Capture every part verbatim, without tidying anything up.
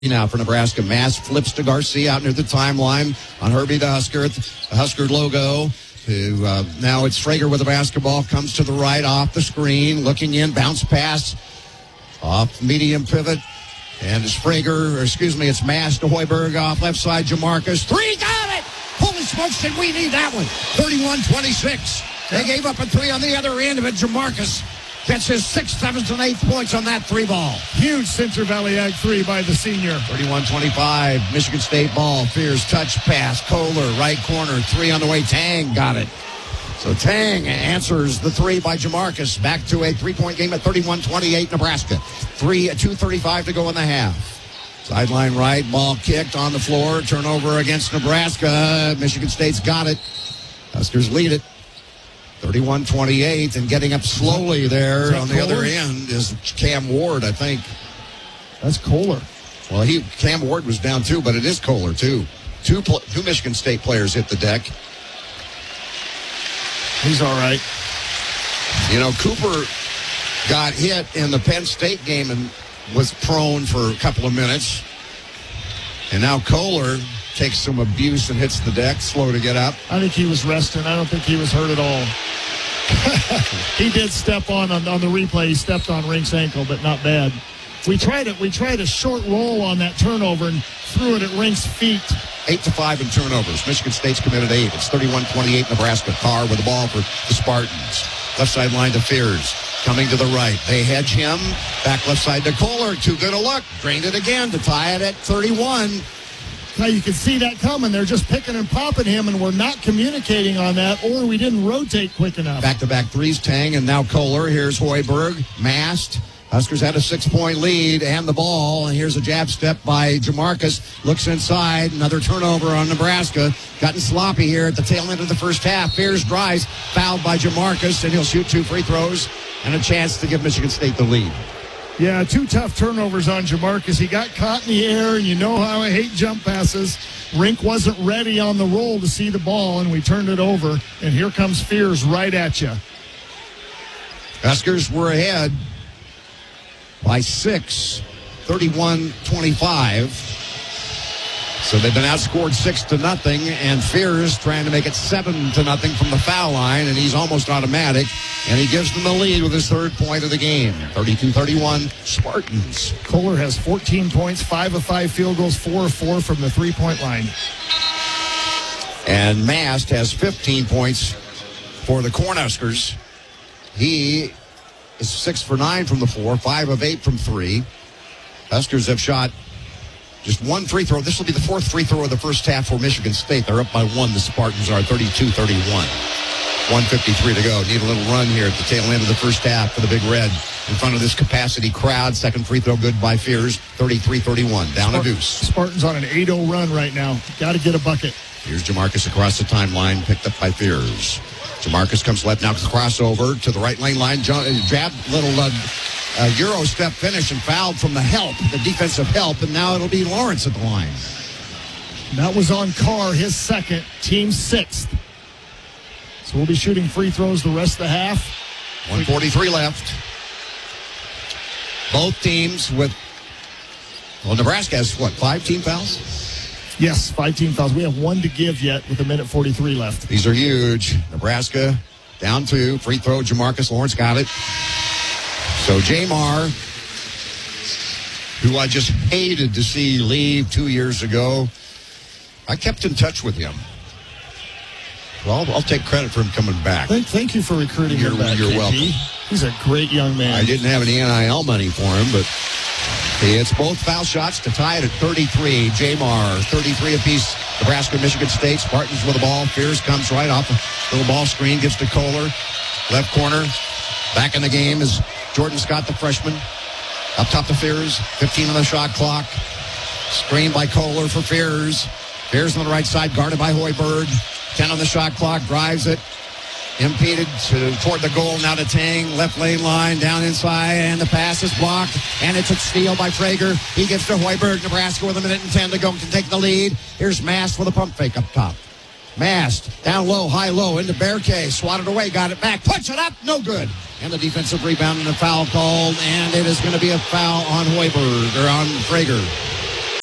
Now for Nebraska, Mast flips to Garcia out near the timeline on Herbie the Husker, the Husker logo. Who, uh, now it's Frager with the basketball, comes to the right off the screen, looking in, bounce pass off medium pivot. And it's Frager, or excuse me, it's Mast to Hoiberg off left side, Jamarcus. Three, got it! Holy smokes, did we need that one? thirty-one twenty-six. They gave up a three on the other end of it. Jamarcus gets his sixth, seventh, and eighth points on that three ball. Huge Central Valley Ag three by the senior. thirty-one twenty-five, Michigan State ball. Fears touch pass. Kohler, right corner, three on the way. Tang got it. So Tang answers the three by Jamarcus. Back to a three-point game at thirty-one twenty-eight, Nebraska. Three, two thirty-five to go in the half. Sideline right, ball kicked on the floor. Turnover against Nebraska. Michigan State's got it. Huskers lead it. thirty-one twenty-eight, and getting up slowly there on the Kohler? other end is Cam Ward, I think. That's Kohler. Well, he Cam Ward was down too, but it is Kohler too. Two pl- two Michigan State players hit the deck. He's all right. You know, Cooper got hit in the Penn State game and was prone for a couple of minutes. And now Kohler takes some abuse and hits the deck, slow to get up. I think he was resting. I don't think he was hurt at all. He did step on, on on the replay. He stepped on Rink's ankle, but not bad. We tried it. We tried a short roll on that turnover and threw it at Rink's feet. Eight to five in turnovers. Michigan State's committed eight. It's thirty-one twenty-eight Nebraska. Carr with the ball for the Spartans. Left side line to Fears. Coming to the right. They hedge him. Back left side to Kohler. Too good a look. Drained it again to tie it at thirty-one. Now you can see that coming. They're just picking and popping him, and we're not communicating on that, or we didn't rotate quick enough. Back-to-back threes, Tang, and now Kohler. Here's Hoiberg. Mast. Huskers had a six-point lead and the ball. And here's a jab step by Jamarcus. Looks inside. Another turnover on Nebraska. Gotten sloppy here at the tail end of the first half. Fears drives. Fouled by Jamarcus, and he'll shoot two free throws and a chance to give Michigan State the lead. Yeah, two tough turnovers on Jamarcus. He got caught in the air, and you know how I hate jump passes. Rink wasn't ready on the roll to see the ball, and we turned it over. And here comes Fears right at you. Huskers were ahead by six, thirty-one twenty-five. So they've been outscored six to nothing, and Fears trying to make it seven to nothing from the foul line, and he's almost automatic, and he gives them the lead with his third point of the game. thirty-two thirty-one, Spartans. Kohler has fourteen points, five of five field goals, four of four from the three-point line. And Mast has fifteen points for the Cornhuskers. He is six for nine from the floor, five of eight from three. Huskers have shot just one free throw. This will be the fourth free throw of the first half for Michigan State. They're up by one. The Spartans are thirty-two thirty-one. one fifty-three to go. Need a little run here at the tail end of the first half for the Big Red. In front of this capacity crowd. Second free throw good by Fears. thirty-three thirty-one. Down Spart- a deuce. Spartans on an eight oh run right now. Got to get a bucket. Here's Jamarcus across the timeline. Picked up by Fears. Jamarcus comes left now. Crossover to the right lane line. Jab, little uh, uh, Euro step finish and fouled from the help, the defensive help. And now it'll be Lawrence at the line. That was on Carr, his second, team sixth. So we'll be shooting free throws the rest of the half. one forty-three left. Both teams with, well, Nebraska has, what, five team fouls? Yes, five team fouls. We have one to give yet with a minute forty-three left. These are huge. Nebraska down two. Free throw, Jamarcus Lawrence got it. So Jamar, who I just hated to see leave two years ago, I kept in touch with him. Well, I'll, I'll take credit for him coming back. Thank, thank you for recruiting You're- him back, you're K P. welcome. He's a great young man. I didn't have any N I L money for him, but he hits both foul shots to tie it at thirty-three. Jamar, thirty-three apiece. Nebraska, Michigan State. Spartans with the ball. Fears comes right off a little ball screen. Gives to Kohler. Left corner. Back in the game is Jordan Scott, the freshman. Up top to Fears. fifteen on the shot clock. Screen by Kohler for Fears. Fears on the right side, guarded by Hoiberg. ten on the shot clock. Drives it. Impeded to, toward the goal, now to Tang, left lane line, down inside, and the pass is blocked, and it's a steal by Frager. He gets to Hoiberg. Nebraska with a minute and ten to go, can take the lead. Here's Mast with a pump fake up top. Mast, down low, high low, into Bearcay, swatted away, got it back, puts it up, no good. And the defensive rebound and the foul called, and it is going to be a foul on Hoiberg, or on Frager.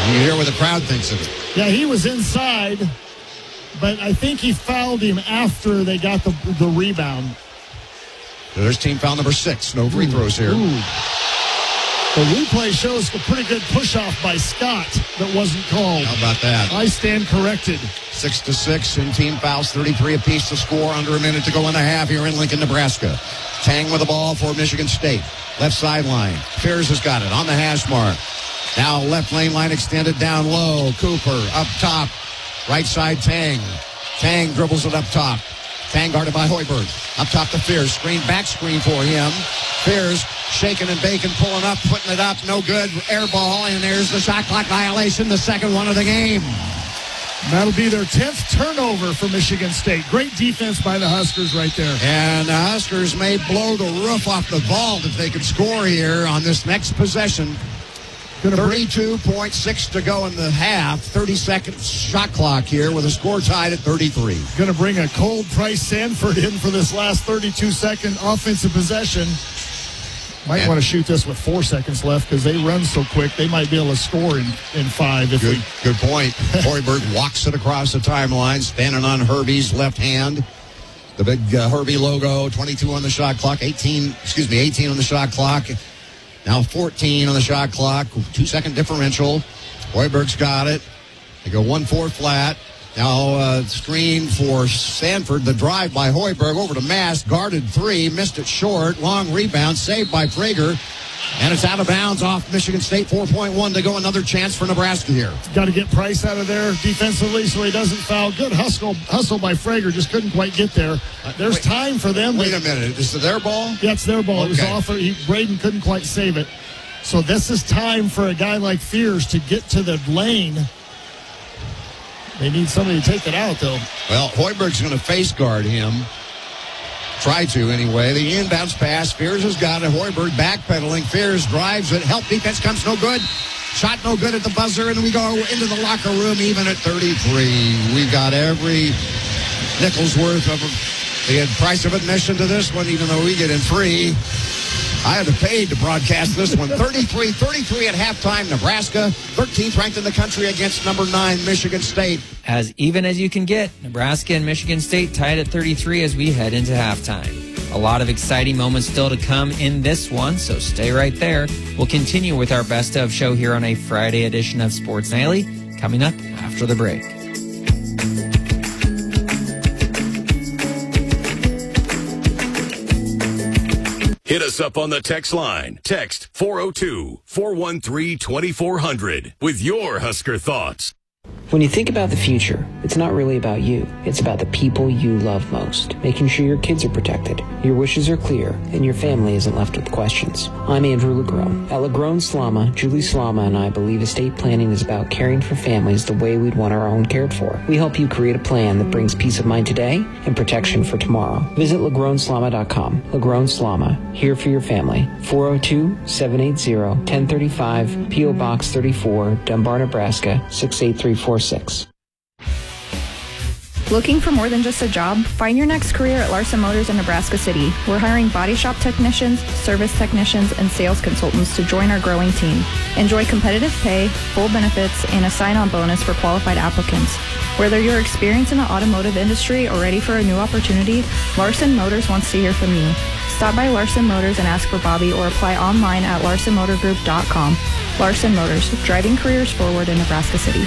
You hear what the crowd thinks of it. Yeah, he was inside, but I think he fouled him after they got the the rebound. So there's team foul number six. No free throws here. Ooh. The replay shows a pretty good push-off by Scott that wasn't called. How about that? I stand corrected. Six to six in team fouls, thirty-three apiece to score. Under a minute to go in the half here in Lincoln, Nebraska. Tang with the ball for Michigan State. Left sideline. Fears has got it on the hash mark. Now left lane line extended down low. Cooper up top. Right side Tang. Tang dribbles it up top. Tang guarded by Hoiberg. Up top to Fears. Screen, back screen for him. Fears shaking and baking, pulling up, putting it up. No good. Air ball, and there's the shot clock violation, the second one of the game. That'll be their tenth turnover for Michigan State. Great defense by the Huskers right there. And the Huskers may blow the roof off the vault if they can score here on this next possession. thirty-two point six to go in the half. thirty-second shot clock here with a score tied at thirty-three. Going to bring a cold Price Sanford in for this last thirty-two second offensive possession. Might and want to shoot this with four seconds left because they run so quick. They might be able to score in, in five. If good, we... good point. Hoiberg walks it across the timeline, standing on Herbie's left hand. The big uh, Herbie logo, twenty-two on the shot clock, eighteen, excuse me, eighteen on the shot clock. Now fourteen on the shot clock, two-second differential. Hoiberg's got it. They go one four flat. Now uh, screen for Sanford. The drive by Hoiberg over to Mast. Guarded three. Missed it short. Long rebound. Saved by Prager. And it's out of bounds off Michigan State. four point one to go. Another chance for Nebraska here. Got to get Price out of there defensively so he doesn't foul. Good hustle, hustle by Prager. Just couldn't quite get there. There's wait, time for them. Wait to, a minute. Is it their ball? Yeah, it's their ball. Okay. It was off. He, Braden couldn't quite save it. So this is time for a guy like Fears to get to the lane. They need somebody to take it out, though. Well, Hoiberg's going to face guard him. Try to, anyway. The inbounds pass. Fears has got it. Hoiberg backpedaling. Fears drives it. Help defense comes no good. Shot no good at the buzzer, and we go into the locker room even at thirty-three. We got every nickel's worth of the price of admission to this one, even though we get in free. I had to pay to broadcast this one. thirty-three thirty-three at halftime. Nebraska, thirteenth ranked in the country against number nine, Michigan State. As even as you can get, Nebraska and Michigan State tied at thirty-three as we head into halftime. A lot of exciting moments still to come in this one, so stay right there. We'll continue with our best of show here on a Friday edition of Sports Nightly, coming up after the break. Hit us up on the text line. Text four oh two, four one three, two four zero zero with your Husker thoughts. When you think about the future, it's not really about you. It's about the people you love most. Making sure your kids are protected, your wishes are clear, and your family isn't left with questions. I'm Andrew Lagrone. At Lagrone Slama, Julie Slama and I believe estate planning is about caring for families the way we'd want our own cared for. We help you create a plan that brings peace of mind today and protection for tomorrow. Visit lagrone slama dot com. Lagrone Slama, here for your family. four oh two, seven eight zero, one oh three five, P O Box thirty-four, Dunbar, Nebraska, six eight three four six. Looking for more than just a job? Find your next career at Larson Motors in Nebraska City. We're hiring body shop technicians, service technicians, and sales consultants to join our growing team. Enjoy competitive pay, full benefits, and a sign-on bonus for qualified applicants. Whether you're experienced in the automotive industry or ready for a new opportunity, Larson Motors wants to hear from you. Stop by Larson Motors and ask for Bobby or apply online at larson motor group dot com. Larson Motors, driving careers forward in Nebraska City.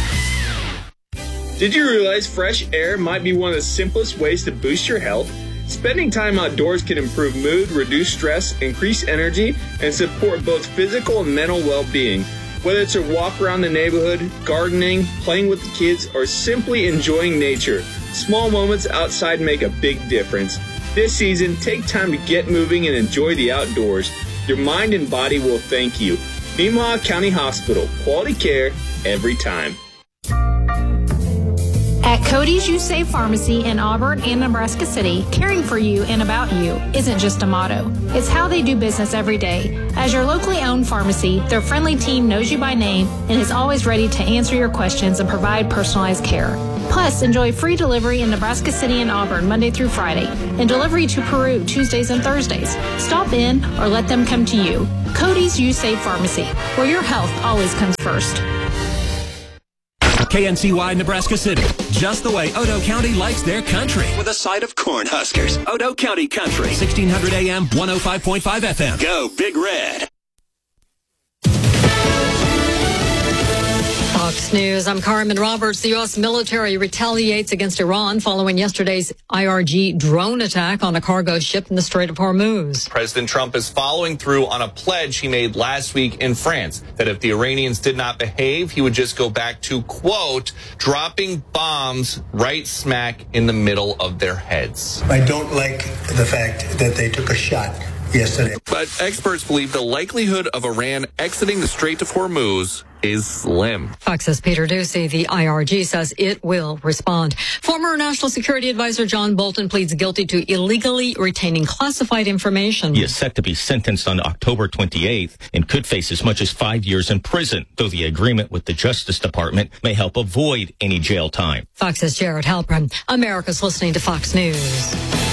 Did you realize fresh air might be one of the simplest ways to boost your health? Spending time outdoors can improve mood, reduce stress, increase energy, and support both physical and mental well-being. Whether it's a walk around the neighborhood, gardening, playing with the kids, or simply enjoying nature, small moments outside make a big difference. This season, take time to get moving and enjoy the outdoors. Your mind and body will thank you. Nemaha County Hospital, quality care every time. At Cody's You Save Pharmacy in Auburn and Nebraska City, caring for you and about you isn't just a motto. It's how they do business every day. As your locally owned pharmacy, their friendly team knows you by name and is always ready to answer your questions and provide personalized care. Plus, enjoy free delivery in Nebraska City and Auburn Monday through Friday and delivery to Peru Tuesdays and Thursdays. Stop in or let them come to you. Cody's You Save Pharmacy, where your health always comes first. K N C Y, Nebraska City. Just the way Odo County likes their country. With a side of Cornhuskers. Odo County Country. sixteen hundred A M, one oh five point five F M. Go Big Red. Fox News, I'm Carmen Roberts. The U S military retaliates against Iran following yesterday's I R G drone attack on a cargo ship in the Strait of Hormuz. President Trump is following through on a pledge he made last week in France that if the Iranians did not behave, he would just go back to, quote, dropping bombs right smack in the middle of their heads. I don't like the fact that they took a shot yesterday. But experts believe the likelihood of Iran exiting the Strait of Hormuz is slim. Fox's Peter Ducey. The I R G says it will respond. Former National Security Advisor John Bolton pleads guilty to illegally retaining classified information. He is set to be sentenced on October twenty-eighth and could face as much as five years in prison, though the agreement with the Justice Department may help avoid any jail time. Fox's Jared Halpern. America's listening to Fox News.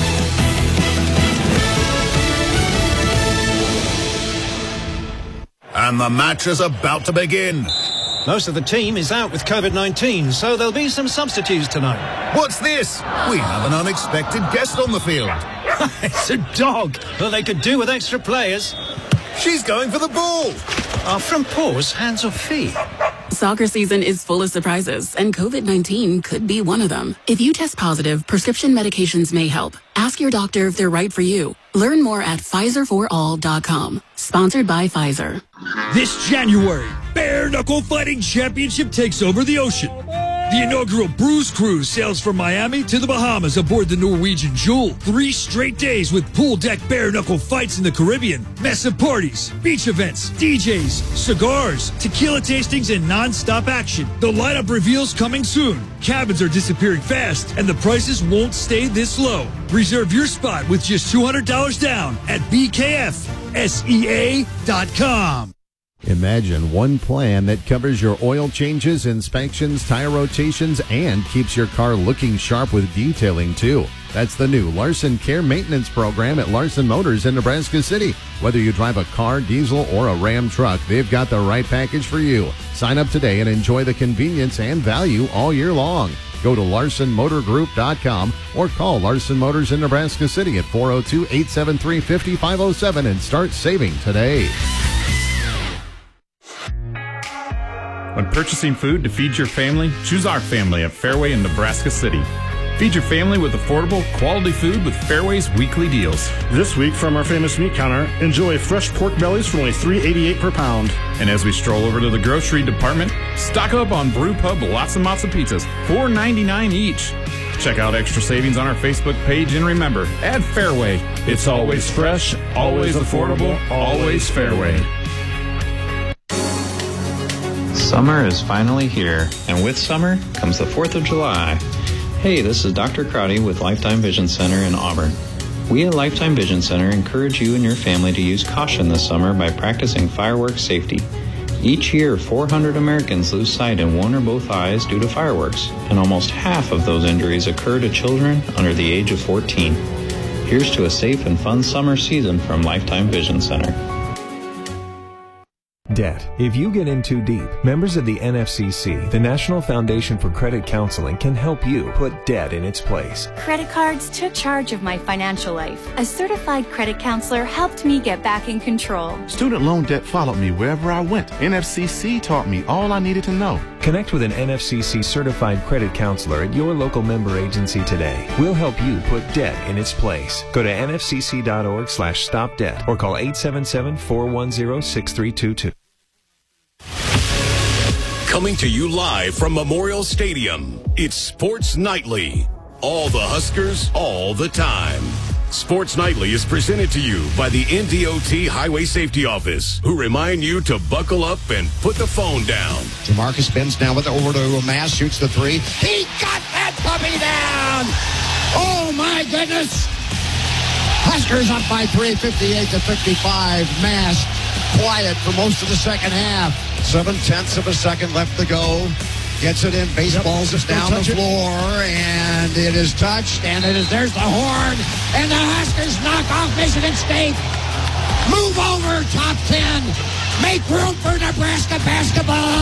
And the match is about to begin. Most of the team is out with COVID nineteen, so there'll be some substitutes tonight. What's this? We have an unexpected guest on the field. It's a dog. Well, they could do with extra players. She's going for the ball. Are from paws, hands or feet? Soccer season is full of surprises, and COVID nineteen could be one of them. If you test positive, prescription medications may help. Ask your doctor if they're right for you. Learn more at Pfizer for all dot com. Sponsored by Pfizer. This January, Bare Knuckle Fighting Championship takes over the ocean. The inaugural Bruise Cruise sails from Miami to the Bahamas aboard the Norwegian Jewel. Three straight days with pool deck bare knuckle fights in the Caribbean, massive parties, beach events, D Js, cigars, tequila tastings, and non-stop action. The lineup reveals coming soon. Cabins are disappearing fast, and the prices won't stay this low. Reserve your spot with just two hundred dollars down at B K F S E A dot com. Imagine one plan that covers your oil changes, inspections, tire rotations, and keeps your car looking sharp with detailing, too. That's the new Larson Care Maintenance Program at Larson Motors in Nebraska City. Whether you drive a car, diesel, or a Ram truck, they've got the right package for you. Sign up today and enjoy the convenience and value all year long. Go to Larson Motor Group dot com or call Larson Motors in Nebraska City at four oh two, eight seven three, five five oh seven and start saving today. When purchasing food to feed your family, choose our family at Fairway in Nebraska City. Feed your family with affordable, quality food with Fairway's weekly deals. This week from our famous meat counter, enjoy fresh pork bellies for only three eighty-eight per pound. And as we stroll over to the grocery department, stock up on Brew Pub Lots and Lots of Pizzas, four ninety-nine each. Check out extra savings on our Facebook page, and remember, add Fairway. It's always fresh, always affordable, always Fairway. Summer is finally here, and with summer comes the fourth of July. Hey, this is Doctor Crowdy with Lifetime Vision Center in Auburn. We at Lifetime Vision Center encourage you and your family to use caution this summer by practicing fireworks safety. Each year, four hundred Americans lose sight in one or both eyes due to fireworks, and almost half of those injuries occur to children under the age of fourteen. Here's to a safe and fun summer season from Lifetime Vision Center. Debt. If you get in too deep, members of the N F C C, the National Foundation for Credit Counseling, can help you put debt in its place. Credit cards took charge of my financial life. A certified credit counselor helped me get back in control. Student loan debt followed me wherever I went. N F C C taught me all I needed to know. Connect with an N F C C certified credit counselor at your local member agency today. We'll help you put debt in its place. Go to N F C C dot org slash stop debt or call eight seven seven, four one zero, six three two two. Coming to you live from Memorial Stadium, it's Sports Nightly. All the Huskers, all the time. Sports Nightly is presented to you by the N D O T Highway Safety Office, who remind you to buckle up and put the phone down. Jamarcus Benz now with it over to Mass, shoots the three. He got that puppy down! Oh, my goodness! Huskers up by three, fifty-eight to fifty-five. Mass quiet for most of the second half. Seven-tenths of a second left to go. Gets it in. Baseballs yep, down the floor. It. And it is touched. And it is there's the horn. And the Huskers knock off Michigan State. Move over top ten. Make room for Nebraska basketball.